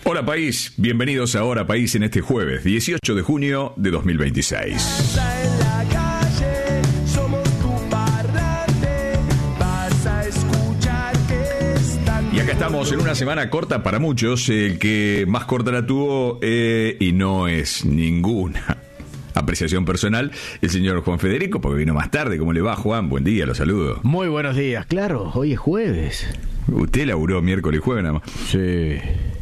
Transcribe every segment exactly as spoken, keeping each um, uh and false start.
Hola país, bienvenidos a Hora País en este jueves, dieciocho de junio de dos mil veintiséis. Y acá estamos en una semana corta para muchos, el que más corta la tuvo, eh, y no es ninguna apreciación personal, el señor Juan Federico, porque vino más tarde. ¿Cómo le va, Juan? Buen día, lo saludo. Muy buenos días, claro, hoy es jueves. Usted laburó miércoles y jueves nada más. Sí.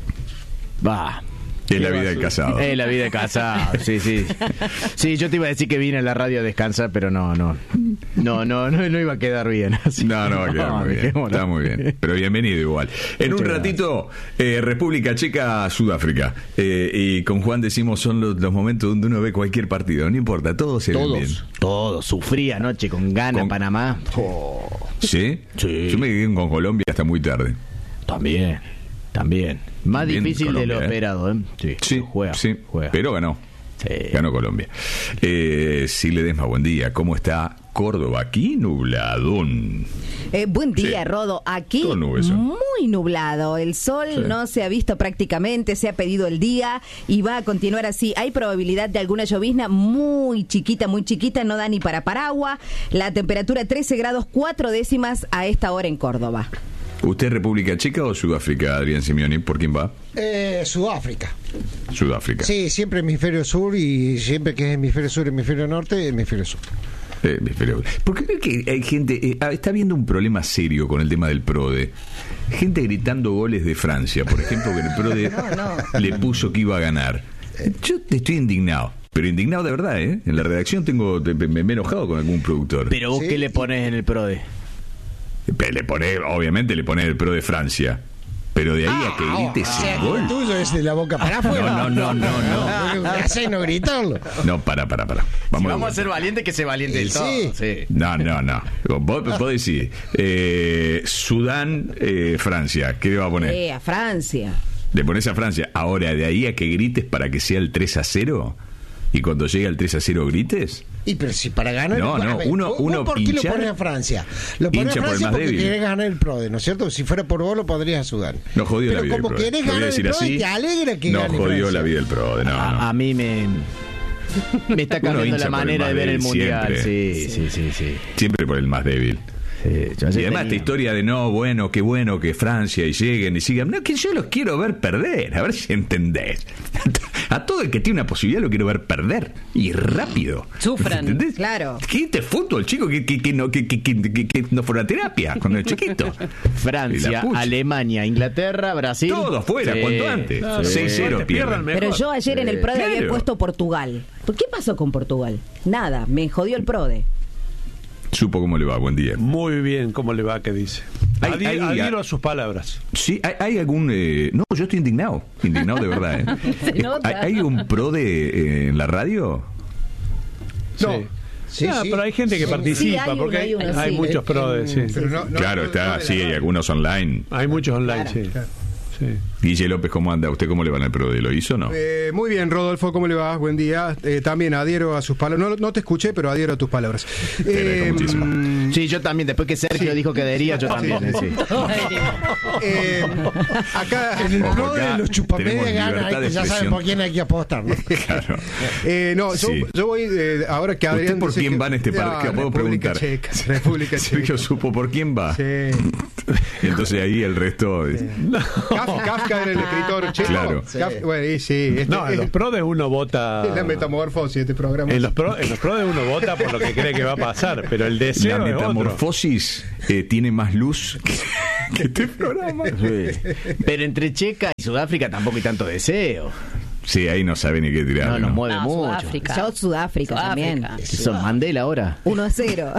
Va. Es la vida del casado. Es la vida del casado, sí, sí. Sí, yo te iba a decir que vine a la radio a descansar, pero no, no. No, no, no, no iba a quedar bien. Así. No, no va a quedar no, muy bien. Está muy bien. Pero bienvenido igual. En Muchas un ratito, eh, República Checa, Sudáfrica. Eh, y con Juan decimos son los, los momentos donde uno ve cualquier partido. No importa, todos se todos, ven bien. Todos. Sufrí anoche con Ghana, con... Panamá. Oh. ¿Sí? Sí. Yo me quedé con Colombia hasta muy tarde. También. También. Más Bien, difícil Colombia, de lo ¿eh? esperado, ¿eh? Sí, sí, juega, sí, juega. Pero ganó. Sí. Ganó Colombia. Eh, sí, Ledesma, buen día. ¿Cómo está Córdoba? Aquí nubladón. Eh, buen día, sí. Rodo. Aquí muy nublado. El sol sí. no se ha visto prácticamente, se ha pedido el día y va a continuar así. Hay probabilidad de alguna llovizna muy chiquita, muy chiquita, no da ni para paraguas. La temperatura trece grados cuatro décimas a esta hora en Córdoba. ¿Usted es República Checa o Sudáfrica, Adrián Simeoni? ¿Por quién va? Eh, Sudáfrica. Sudáfrica. Sí, siempre hemisferio sur y siempre que es hemisferio sur, hemisferio norte, hemisferio sur. Eh, hemisferio. ¿Por qué creo que hay gente, eh, está habiendo un problema serio con el tema del PRODE? Gente gritando goles de Francia, por ejemplo, que el PRODE no, no. le puso que iba a ganar. Yo estoy indignado. Pero indignado de verdad, ¿eh? En la redacción tengo me he enojado con algún productor. ¿Pero vos ¿Sí? qué le pones en el PRODE? Le pone, obviamente le pone el pro de Francia. Pero de ahí ah, a que grite ese ah, gol. El tuyo es de la boca para afuera. No, no, no, no, no. Hace no gritarlo. No, para, para, para. Vamos, si vamos a ser valientes, que se valiente del todo. Sí. Sí. No, no, no. Vos, vos decís, eh, Sudán, eh, Francia. ¿Qué le va a poner? Eh, a Francia. Le pones a Francia. Ahora, de ahí a que grites para que sea el tres a cero. Y cuando llegue al tres a cero grites. Y pero si para ganar no, no, ver, uno, uno ¿por qué hinchar, lo pones a Francia? Lo pones a Francia porque débil. Querés ganar el PRODE, ¿no es cierto? Si fuera por vos lo podrías a Sudán. No jodió pero la vida como del PRODE. Querés ganar el PRODE, así, te alegra que no gane jodió Francia. la vida del PRODE, no, no. A, a mí me me está cambiando la manera de ver el mundial. Sí, sí, sí, sí. Siempre por el más débil. Sí, y además tenía. Esta historia de no, bueno, qué bueno que Francia y lleguen y sigan. No, que yo los quiero ver perder. A ver si entendés. A todo el que tiene una posibilidad lo quiero ver perder. Y rápido. Sufran, ¿entendés? Claro. ¿Qué este fútbol, chico? Que, que, que, no, que, que, que, que, que no fuera terapia cuando era chiquito. Francia, Alemania, Inglaterra, Brasil. Todo fuera, sí, cuanto antes. Claro, seis cero pierden. Pero yo ayer sí. en el PRODE claro. había puesto Portugal. ¿Por qué pasó con Portugal? Nada, me jodió el PRODE. Supo cómo le va, buen día. Muy bien, ¿cómo le va? ¿Qué dice? Hay, Adhi- hay, adhiero a sus palabras. Sí, hay, hay algún... Eh, no, yo estoy indignado, indignado de verdad. ¿eh? eh, ¿Hay, ¿Hay un pro de eh, en la radio? No. Sí. Sí, no, sí. Pero hay gente que sí, participa, sí, hay porque hay, hay, hay sí. muchos PRODES. Sí. Pero no, no, claro, está, no, sí, hay algunos online. Hay muchos online, claro. sí. Claro. Sí. Guille López, ¿cómo anda? ¿Usted cómo le va en el PRODE? ¿Lo hizo o no? Eh, muy bien, Rodolfo, ¿cómo le va? Buen día. Eh, también adhiero a sus palabras. No, no te escuché, pero adhiero a tus palabras. Eh, mm, sí, yo también. Después que Sergio sí. dijo que adhería, yo también. Sí. Sí. eh, acá en el PRODE de los chupamedias ganan, que ya saben por quién hay que apostar, ¿no? Claro. eh, no, yo, sí. yo voy eh, ahora que Adrián. ¿Usted por quién que, va en este partido? Ah, ¿Puedo República preguntar? Checa, República Checa. Sergio supo por quién va. Sí. Entonces ahí el resto. Sí. No. Kafka, Kafka era el escritor checo. Claro. Sí. Kafka, bueno, y sí, este, no, en los PRODES uno vota. Es la metamorfosis de este programa. En los, pro, en los PRODES uno vota por lo que cree que va a pasar, pero el deseo. La metamorfosis eh, tiene más luz que, que este programa. Sí. Pero entre Checa y Sudáfrica tampoco hay tanto deseo. Sí, ahí no sabe ni qué tirar. No, nos ¿no? mueve no, mucho. Sudáfrica. Yo Sudáfrica, Sudáfrica también. ¿Qué son Mandela ahora? uno a cero.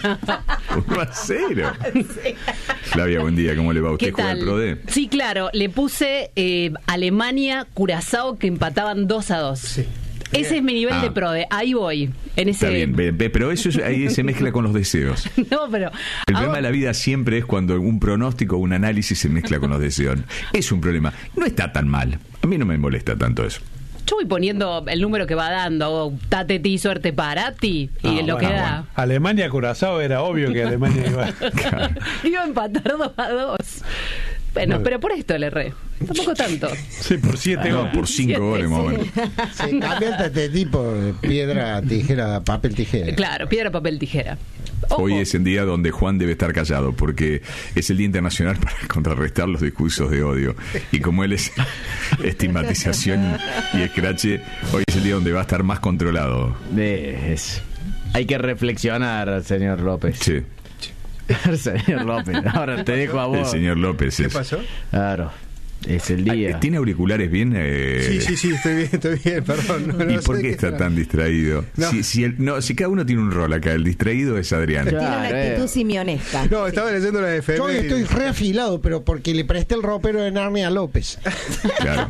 uno a cero. Sí. Flavia, buen día. ¿Cómo le va? ¿Usted juega el PRODE? Sí, claro. Le puse eh, Alemania, Curazao, que empataban dos a dos. Sí. Ese es mi nivel ah. de PRODE, ahí voy. En ese... Está bien, ve, ve, pero eso es, ahí se mezcla con los deseos. No, pero... El problema de la vida siempre es cuando un pronóstico o un análisis se mezcla con los deseos. Es un problema. No está tan mal. A mí no me molesta tanto eso. Yo voy poniendo el número que va dando, tate ti, suerte para ti, y ah, lo bueno, que da. Bueno. Alemania, Curazao, era obvio que Alemania iba... Claro. Iba a empatar dos a dos. Bueno, no. pero por esto le erré. Tampoco tanto. Sí, por siete goles. No, por cinco goles más o menos. Sí, cambia este tipo, piedra, tijera, papel, tijera. Claro, piedra, papel, tijera. Ojo. Hoy es el día donde Juan debe estar callado, porque es el Día Internacional para contrarrestar los discursos de odio. Y como él es estigmatización y escrache, hoy es el día donde va a estar más controlado. Es, hay que reflexionar, señor López. Sí. Señor López, ahora te dejo a vos. El señor López. ¿Qué es. pasó? Claro, es el día. ¿Tiene auriculares bien? Eh... Sí, sí, sí, estoy bien, estoy bien, perdón. No, no ¿Y por qué está tan distraído? No. Si, si, el, no, si cada uno tiene un rol acá, el distraído es Adrián. Tiene una actitud simionesca. No, estaba leyendo la de F M. Yo estoy reafilado, pero porque le presté el ropero de Narnia a López. Claro.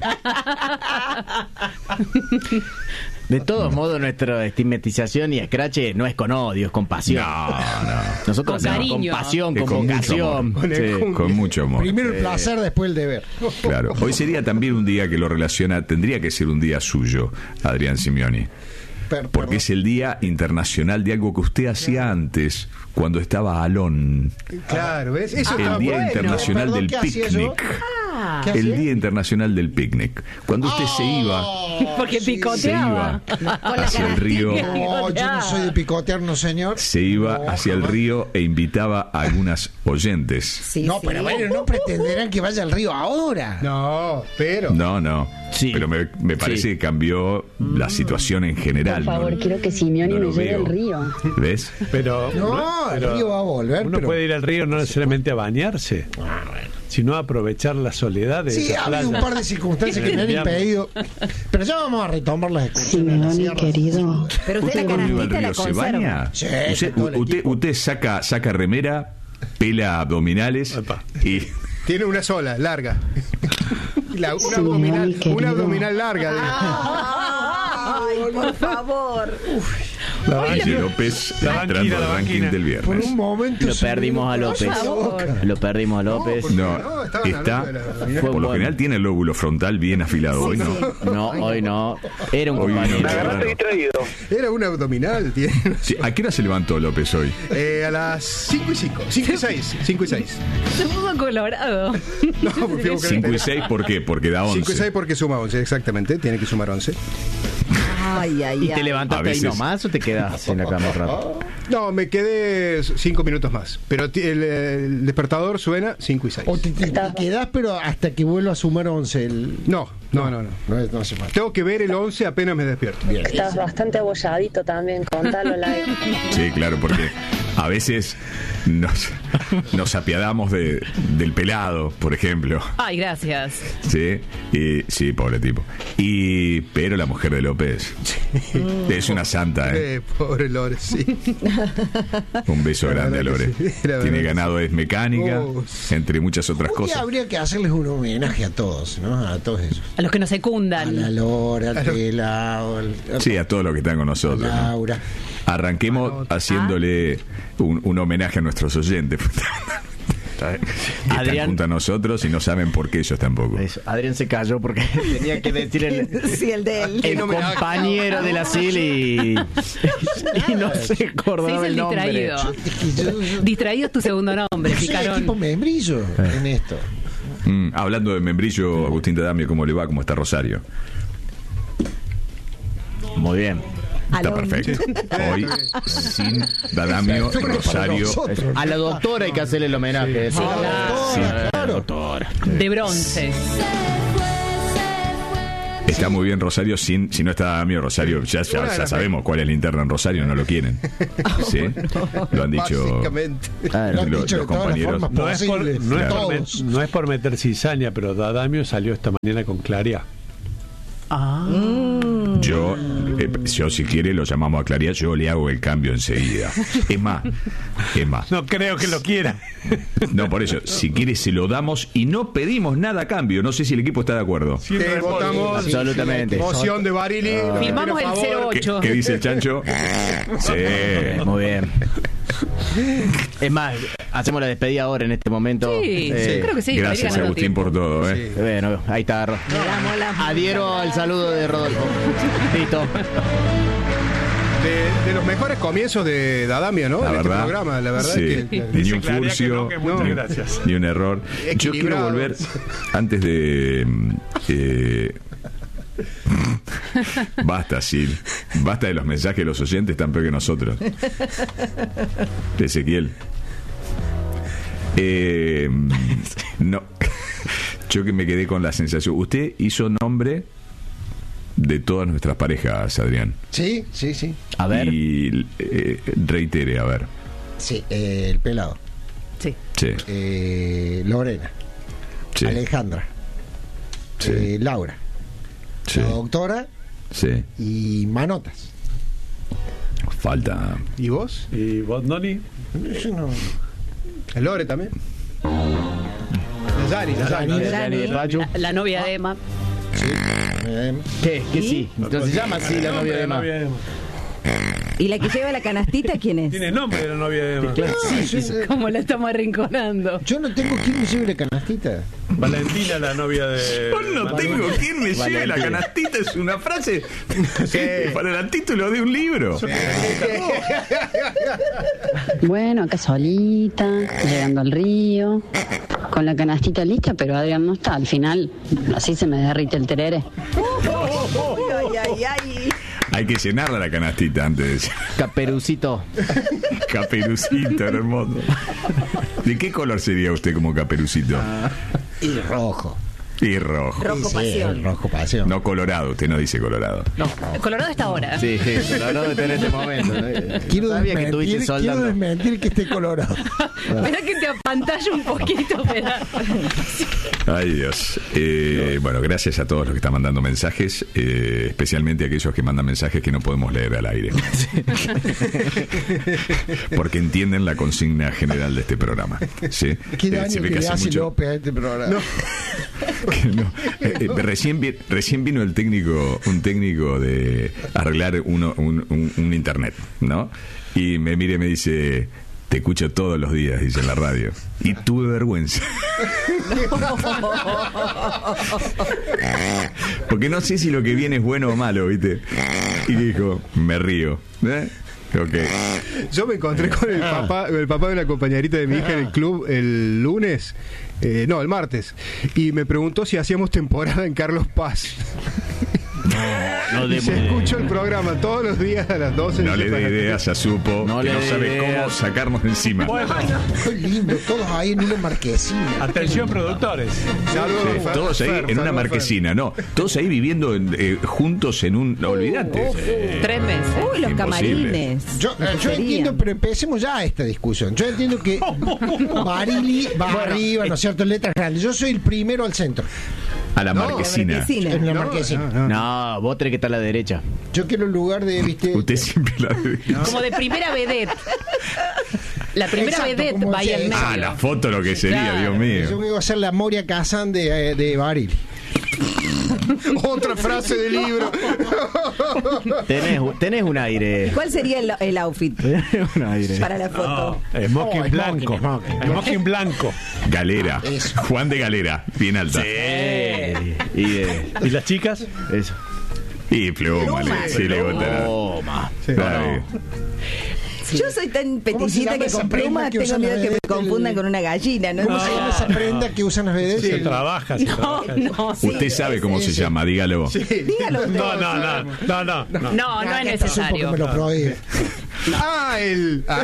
De todos modos, nuestra estigmatización y escrache no es con odio, es con pasión. No, no. Nosotros con hacemos cariño. con pasión, Es con, con vocación. mucho amor. Sí. Con mucho amor. Primero el placer, después el deber. Claro. Hoy sería también un día que lo relaciona, tendría que ser un día suyo, Adrián Simioni. Per, Porque es el Día Internacional de algo que usted hacía antes, cuando estaba Alón. Claro, ¿ves? Eso El está Día bueno. Internacional Perdón, del ¿qué hacía yo? Picnic. ¿Qué El hacía? Día Internacional del Picnic. Cuando usted se iba, Porque se picoteaba. iba hacia el río, No, yo no soy de picotear, no señor. se iba No, hacia el jamás. río e invitaba a algunas oyentes. Sí, No, sí. pero bueno, no pretenderán que vaya al río ahora. No, pero. No, no. Sí. Pero me, me parece Sí. que cambió la situación en general. Por favor, ¿no? quiero que Simioni No me lo lleve veo. al río. ¿Ves? Pero, No, el pero río va a volver. uno pero... puede ir al río no necesariamente a bañarse, sino a aprovechar la soledad de Sí, esa ha habido un playa. par de circunstancias que me han Invierno. impedido. Pero ya vamos a retomar las excursiones en la Simioni, sierra. querido. Pero usted la cuando iba al canastita la río se conserva. baña. Sí, usted, todo el usted, equipo. usted saca, saca remera, pela abdominales Epa. y Tiene una sola, larga. La, una, Sí, abdominal, mi querido. una abdominal larga. digo. Ay, por favor. La Guille banquina, López la entrando banquina, al la ranking banquina. del Por viernes. un momento. Lo se me perdimos a dio López. la boca. Lo perdimos a López. porque- No, No, estaban está, hablando de la- por lo Fue general tiene el lóbulo frontal bien afilado hoy, ¿no? No, hoy no. Era un Hoy no, compañero. claro. Era una abdominal. Tiene. Sí, ¿a qué hora se levantó López hoy? Eh, a las cinco y cinco. cinco y seis. cinco y seis. Se puso colorado. No, fui a buscar el cinco y teléfono. seis, ¿por qué? Porque da cinco y seis once. porque suma once, exactamente. Tiene que sumar once. Ay, ay, ¿Y ay. te levantaste A ahí veces- nomás o te quedas en la cama un rato? No, me quedé cinco minutos más. Pero ti- el, el despertador suena cinco y seis. O te, te- te quedás, pero hasta que vuelva a sumar once. El... No, no, no, no. No, es- no hace falta. Tengo que ver el once apenas me despierto. Bien. Estás bastante abolladito también, contalo al aire. Sí, claro, porque a veces nos, nos apiadamos de, del pelado, por ejemplo. Ay, gracias. Sí, y, sí, pobre tipo. Y pero la mujer de López es una santa, ¿eh? Eh, pobre Lore, sí. Un beso La grande a verdad Lore. que sí, la verdad Tiene que ganado es mecánica, Oh, entre muchas otras Un día cosas. habría que hacerles un homenaje a todos, ¿no? A todos esos. A los que nos A la secundan. Lora, al pelado, al- a Sí, a todos los que están con nosotros. ¿no? Laura. Arranquemos haciéndole un, un homenaje a nuestros oyentes. Que están Adrián- junto a nosotros y no saben por qué ellos tampoco. Eso. Adrián se cayó porque tenía que decir el, Sí, el de él. el compañero de la S I L y, y no se Se acordaba dice el el nombre. distraído. Es que yo- yo- Distraído es tu segundo nombre, yo soy picarón. equipo membrillo en esto. Mm, hablando de membrillo, Agustín Tadamio, ¿cómo le va? ¿Cómo está Rosario? Muy bien. Está Alon. perfecto. Hoy, sin Dadamio, Perfecto para Rosario. nosotros. A la doctora hay que hacerle el homenaje. Sí. Sí. Claro. Doctora. De bronce. Está muy bien Rosario, sin, si no está Dadamio, Rosario, ya, ya, ya sabemos cuál es la interna en Rosario, no lo quieren. ¿Sí? Lo han dicho Básicamente. Claro. Lo han los, dicho los de todas las compañeros. formas No es, por, posibles. no, es por Todos. met- no es por meter cizaña, pero Dadamio salió esta mañana con Claria. Yo, eh, yo si quiere lo llamamos a Claría, yo le hago el cambio enseguida. Es más, es más. No creo que lo quiera. No, por eso, si quiere se lo damos y no pedimos nada a cambio. No sé si el equipo está de acuerdo. Sin Eh, reembolso. votamos. Absolutamente. Moción de Barili. los que Firmamos estén a el favor. cero ocho. ¿Qué, qué dice el chancho? Sí. Muy bien. Es más, hacemos la despedida ahora en este momento. Sí, Eh, creo que sí. Gracias, para ir ganando Agustín, tiempo. por todo. ¿eh? Sí. Bueno, ahí está. Ro- Le damos la- Adhiero al saludo de Rodolfo. Listo. De, de los mejores comienzos de Adamio, ¿no? La en verdad, este programa, la verdad sí. es que... Ni un furcio, que no, que muchas ni, gracias. ni un error. Yo quiero volver, antes de... Eh, basta, Sil. Basta de los mensajes de los oyentes, tan peor que nosotros. Ezequiel. Eh, no. Yo que me quedé con la sensación. Usted hizo nombre de todas nuestras parejas, Adrián. Sí, sí, sí. A ver. Y eh, reitere, a ver. Sí, eh, el pelado. Sí. Sí. Eh, Lorena. Sí. Alejandra. Sí. Eh, Laura. Sí. La doctora. Sí. Y Manotas. Falta. ¿Y vos? ¿Y vos, Noni? Yo no... El Lore también. Yazari, Yazari. Yazari de Pachu. La, la novia de Emma. Sí. Eh, ¿Qué? ¿Qué sí? Entonces se llama así la novia de Emma. ¿Y la que lleva la canastita quién es? Tiene nombre de la novia de Emma. Claro, sí, yo, sí. Como la estamos arrinconando. yo no tengo quien me lleve la canastita. Valentina, la novia de... Yo no tengo quien me lleve la canastita, es una frase eh, para el título de un libro. Bueno, acá solita, llegando al río, con la canastita lista, pero Adrián no está. Al final, así se me derrite el terere. Ay, ay, ay. Hay que llenarla la canastita antes de... Caperucito. Caperucito, hermoso. ¿De qué color sería usted como Caperucito? Y rojo. Y rojo. Rojo Sí, pasión. rojo pasión. No colorado, usted no dice colorado. No, Colorado está ahora. Sí, sí, Colorado está en este momento. Quiero Sabía que desmentir, estuviste quiero soldando. desmentir que esté colorado. Espera que te apantalla un poquito, ¿verdad? Ay, Dios. Eh, bueno, gracias a todos los que están mandando mensajes, eh, especialmente a aquellos que mandan mensajes que no podemos leer al aire. Porque entienden la consigna general de este programa. ¿Sí? ¿Qué Eh, daño se ve que que le hace hace mucho- López a este programa? que no. Eh, eh, recién, vi- recién vino el técnico, un técnico de arreglar uno, un, un, un internet, ¿no? Y me mira y me dice, te escucho todos los días, dice en la radio. Y tuve vergüenza. Porque no sé si lo que viene es bueno o malo, ¿viste? Y dijo, me río. ¿Eh? Okay. Yo me encontré con el papá, el papá de una compañerita de mi hija en el club el lunes, eh, no, el martes, y me preguntó si hacíamos temporada en Carlos Paz. No, no Y se escucha el programa todos los días a las doce. No le dé ideas a Supo, No que le no dé sabe ideas. cómo sacarnos de encima. Bueno, Qué lindo, todos ahí en una marquesina. atención, productores. Saludos, Sí, Fer, todos ahí Fer, en saludos, una marquesina, no, todos ahí viviendo en- eh, juntos en un... No, olvídate. Tres meses. Uy, los Imposible. camarines. Yo, Lo que yo serían. entiendo, pero empecemos ya esta discusión. Yo entiendo que Barili va arriba, ¿no es cierto? Letras grandes. Yo soy el primero al centro. A la No, marquesina. Marquesina. En la No, marquesina. no, no. No, vos tenés que estar a la derecha. Yo quiero el lugar de, viste. Usted siempre la... Como de primera vedette. La primera Exacto, vedette como va ahí al ese- medio. Ah, la foto lo que sería, Claro. Dios Yo mío. voy a hacer la Moria Kazan de, de Barili. Otra frase del libro. Tenés, tenés un aire. ¿Cuál sería el, el outfit Tenés un aire. para la foto? No, smoking Oh, blanco. smoking, smoking. Smoking blanco. Galera. Eso. Juan de Galera, bien alta. Eh, y de, ¿Y las chicas? eso. Y pluma, le, sí le gusta. la- Toma. Dale. Yo soy tan ¿Cómo se peticita llama que esa con prenda plumas que tengo usan miedo las que me vedettes? confundan con una gallina, ¿no? ¿Cómo se llama esa prenda que usan las vedettes? Se trabaja, se No, trabaja. no, sí. Usted sabe cómo se llama, dígalo. Dígalo usted. No, no, no, no, no, no. No, no es Acá está Supo que necesario. me lo prohíbe. Ah, el. ah,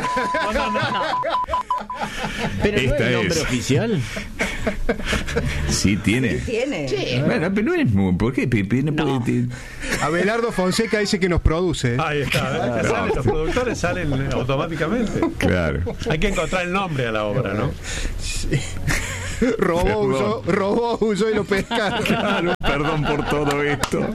Pero no Esta es nombre es. oficial. Sí, tiene. Tiene. Bueno, pero no es muy. ¿Por qué? Pepe? No puede- Abelardo Fonseca dice que nos produce. ¿eh? Ahí está, ¿ves? Que salen, los productores salen eh, automáticamente. Claro. Hay que encontrar el nombre a la obra, ¿no? Robó, Perdón. usó, robó, usó y lo pescaron. Claro, perdón por todo esto.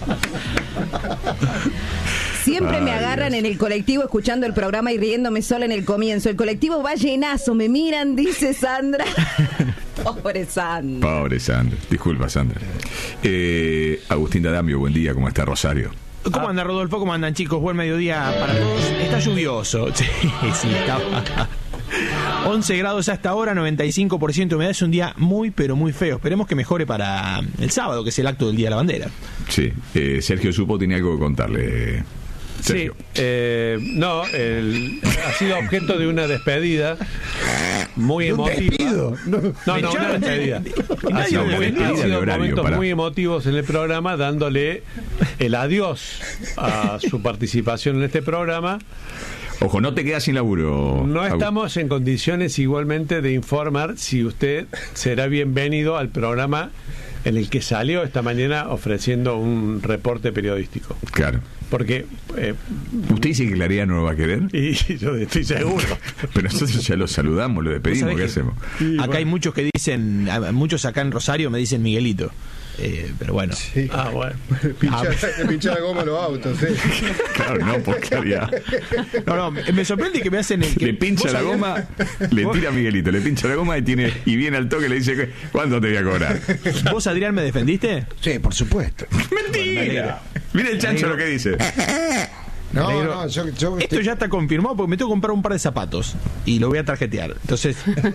Siempre me Ay, agarran Dios. en el colectivo escuchando el programa y riéndome sola en el comienzo. El colectivo va llenazo, me miran, dice Sandra. Pobre Sandra. Pobre Sandra. Disculpa, Sandra. Eh, Agustín D'Adamio, buen día. ¿Cómo está Rosario? ¿Cómo anda Rodolfo? ¿Cómo andan chicos? Buen mediodía para todos. Está lluvioso. Sí, sí, está. once grados hasta ahora, noventa y cinco por ciento de humedad. Es un día muy, pero muy feo. Esperemos que mejore para el sábado, que es el acto del Día de la Bandera. Sí. Eh, Sergio Supo tiene algo que contarle. Sí, eh, no, el, ha sido objeto de una despedida muy emotiva. ¿Un no, no, no, una despedida. Ha sido, muy, ha sido momentos para... muy emotivos en el programa, dándole el adiós a su participación en este programa. Ojo, no te quedas sin laburo. No estamos en condiciones igualmente de informar si usted será bienvenido al programa en el que salió esta mañana ofreciendo un reporte periodístico. Claro. Porque eh, usted dice que Claridad no lo va a querer. Y yo estoy seguro. Pero nosotros ya lo saludamos, lo despedimos. ¿Qué hacemos? Sí, acá bueno. Hay muchos que dicen, muchos acá en Rosario me dicen Miguelito. Eh, pero bueno. Sí. Ah, bueno. Pinchar, ah, pinchar la goma a los autos, sí. Claro, no, por Claridad. No, no, me sorprende que me hacen el que le pincha la goma, le tira a Miguelito, le pincha la goma y tiene y viene al toque y le dice, ¿cuándo te voy a cobrar? ¿Vos, Adrián, me defendiste? Sí, por supuesto. Mentira. Mira el chancho lo que dice. No, no, yo, yo esto ya está confirmado porque me tengo que comprar un par de zapatos y lo voy a tarjetear. Entonces,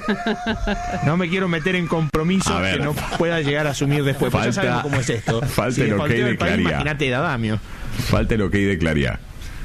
no me quiero meter en compromiso que no pueda llegar a asumir después. Falta, ya sabemos cómo es esto. Falta si el ok de Claridad. Imagínate, Dadamio. Falta el ok de Claridad.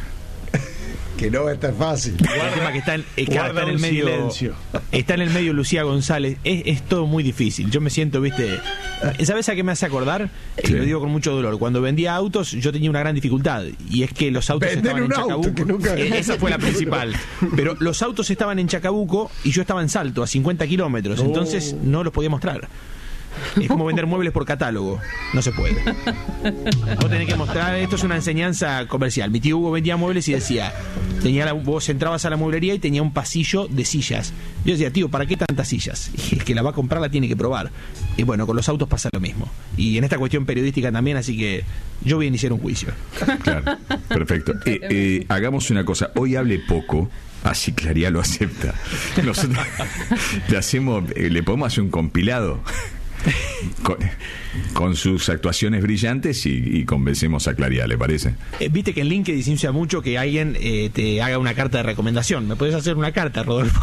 Que no va a estar fácil. El tema que está en, es que está en el medio silencio. Está en el medio Lucía González. Es, es todo muy difícil. Yo me siento, viste. ¿Sabes a qué me hace acordar? Sí. Y lo digo con mucho dolor. Cuando vendía autos, yo tenía una gran dificultad. Y es que los autos Vender estaban en Chacabuco. Auto, nunca... Esa fue la principal. Pero los autos estaban en Chacabuco y yo estaba en Salto, a cincuenta kilómetros. Entonces no los podía mostrar. Es como vender muebles por catálogo. No se puede. Vos tenés que mostrar. Esto es una enseñanza comercial. Mi tío Hugo vendía muebles y decía, tenía la, vos entrabas a la mueblería y tenía un pasillo de sillas. Yo decía, tío, ¿para qué tantas sillas? Y el que la va a comprar la tiene que probar. Y bueno, con los autos pasa lo mismo. Y en esta cuestión periodística también, así que yo voy a iniciar un juicio. Claro, perfecto. Eh, eh, hagamos una cosa. Hoy hable poco. Así Claridad lo acepta. Nosotros le hacemos, eh, le podemos hacer un compilado. Con, con sus actuaciones brillantes y, y convencemos a Claridad, ¿le parece? Eh, Viste que en LinkedIn se usa mucho que alguien eh, te haga una carta de recomendación. ¿Me puedes hacer una carta, Rodolfo?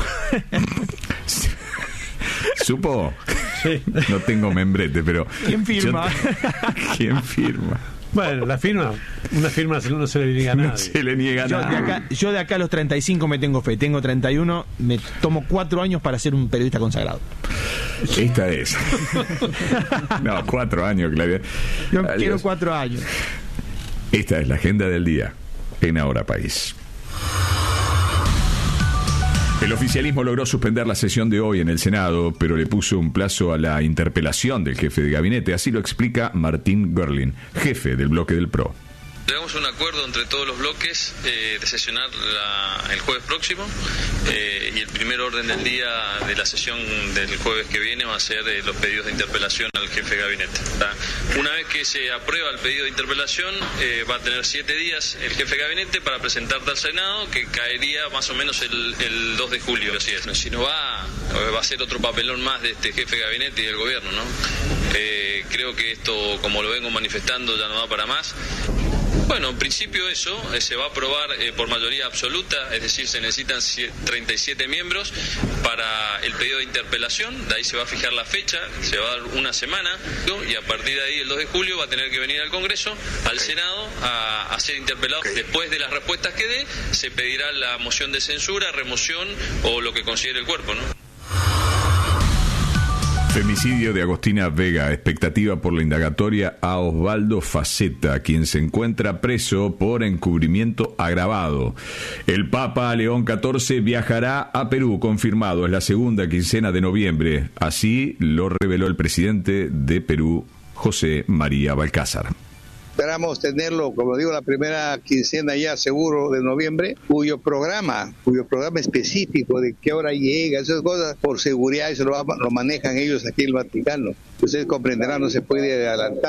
¿Supo? Sí. No tengo membrete, pero... ¿Quién firma? Te... ¿Quién firma? Bueno, la firma, una firma no se le niega a nadie. No se le niega a yo, nadie. De acá, yo de acá a los treinta y cinco me tengo fe, tengo treinta y uno, me tomo cuatro años para ser un periodista consagrado. Esta es. No, cuatro años, Claridad. Yo Adiós. Quiero cuatro años. Esta es la agenda del día en Ahora País. El oficialismo logró suspender la sesión de hoy en el Senado, pero le puso un plazo a la interpelación del jefe de gabinete. Así lo explica Martín Görlin, jefe del bloque del P R O. Llegamos a un acuerdo entre todos los bloques eh, de sesionar la, el jueves próximo eh, y el primer orden del día de la sesión del jueves que viene va a ser eh, los pedidos de interpelación al jefe de gabinete. Una vez que se aprueba el pedido de interpelación eh, va a tener siete días el jefe de gabinete para presentarte al Senado, que caería más o menos el, el dos de julio. Así es. Si no va, va a ser otro papelón más de este jefe de gabinete y del gobierno, ¿no? Eh, creo que esto, como lo vengo manifestando, ya no da para más. Bueno, en principio eso eh, se va a aprobar eh, por mayoría absoluta, es decir, se necesitan treinta y siete miembros para el pedido de interpelación. De ahí se va a fijar la fecha, se va a dar una semana, ¿no? Y a partir de ahí, el dos de julio, va a tener que venir al Congreso, al Senado, a, a ser interpelado. Después de las respuestas que dé, se pedirá la moción de censura, remoción o lo que considere el cuerpo, ¿no? Femicidio de Agostina Vega, expectativa por la indagatoria a Osvaldo Faceta, quien se encuentra preso por encubrimiento agravado. El Papa León catorce viajará a Perú, confirmado, es la segunda quincena de noviembre. Así lo reveló el presidente de Perú, José María Balcázar. Esperamos tenerlo, como digo, la primera quincena ya seguro de noviembre, cuyo programa, cuyo programa específico de qué hora llega, esas cosas, por seguridad, eso lo, lo manejan ellos aquí en el Vaticano. Ustedes comprenderán, no se puede adelantar.